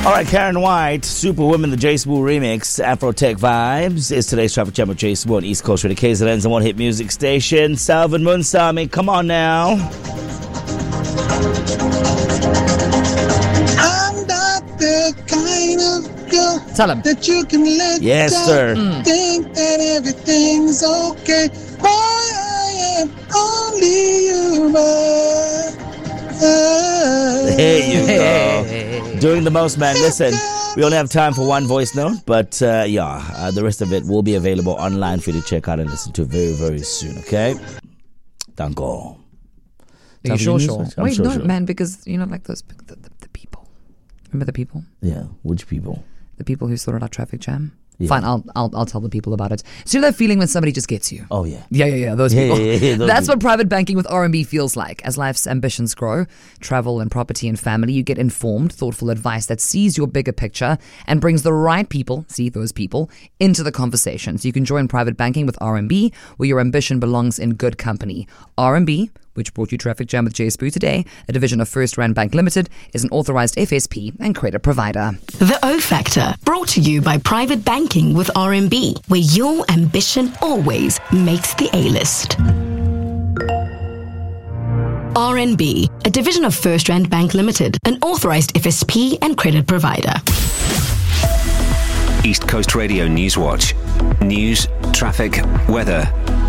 All right, Karen White, Superwoman, the Jace Wu remix, Afro Tech Vibes, is today's Traffic Jam with Jace Wu on East Coast Radio KZN's and One Hit Music Station. Salvin Munsami, come on now. I'm not the kind of girl Tell him. that you can let Yes, down. sir. Think that everything's okay. Boy, I am only human. There you go. Doing the most, man. Listen, we only have time for one voice note, but the rest of it will be available online for you to check out and listen to very, very soon, okay? Danko. Are you sure? I'm Wait, sure, no, sure. man, because, like those, the people. Remember the people? Yeah, which people? The people who sorted out Traffic Jam? Yeah. Fine, I'll tell the people about it. So that feeling when somebody just gets you. Oh, yeah. Yeah, those people. Yeah, those That's people. what private banking with RMB feels like. As life's ambitions grow, travel and property and family, you get informed, thoughtful advice that sees your bigger picture and brings the right people, see those people, into the conversation. So you can join private banking with RMB, where your ambition belongs in good company. RMB, which brought you Traffic Jam with Jace Wu today, a division of First Rand Bank Limited, is an authorized FSP and credit provider. The O Factor, brought to you by Private Banking with RMB, where your ambition always makes the A-list. RNB, a division of First Rand Bank Limited, an authorized FSP and credit provider. East Coast Radio News Watch. News, traffic, weather.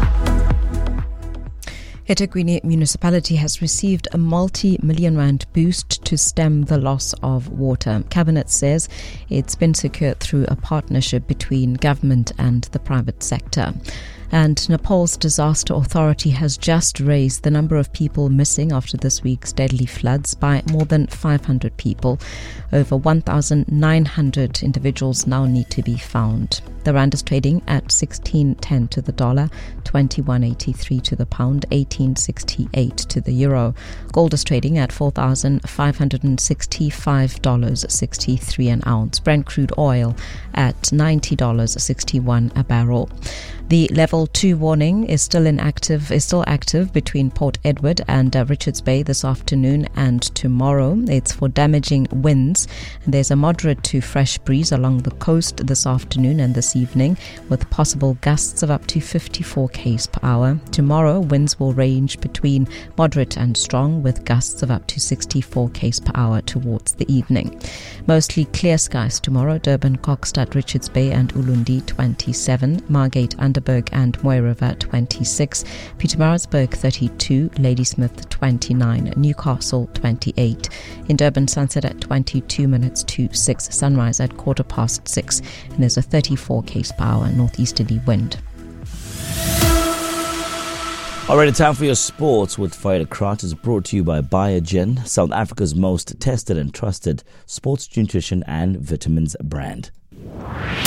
eThekwini municipality has received a multi-million rand boost to stem the loss of water. Cabinet says it's been secured through a partnership between government and the private sector. And Nepal's disaster authority has just raised the number of people missing after this week's deadly floods by more than 500 people. Over 1,900 individuals now need to be found. The rand is trading at 16.10 to the dollar, 21.83 to the pound, 18.68 to the euro. Gold is trading at $4,565.63 an ounce. Brent crude oil at $90.61 a barrel. The level 2 warning is still active between Port Edward and Richards Bay this afternoon and tomorrow. It's for damaging winds. And there's a moderate to fresh breeze along the coast this afternoon and this evening, with possible gusts of up to 54 km per hour. Tomorrow, winds will range between moderate and strong, with gusts of up to 64 km per hour towards the evening. Mostly clear skies tomorrow. Durban, Kokstad, Richards Bay and Ulundi 27, Margate, Underberg and Moy River 26, Pietermaritzburg 32, Ladysmith 29, Newcastle 28. In Durban, sunset at 22 minutes to 6, sunrise at 6:15, and there's a 34 km per hour northeasterly wind. Already time for your sports with Fighter Crotch is brought to you by Biogen, South Africa's most tested and trusted sports nutrition and vitamins brand.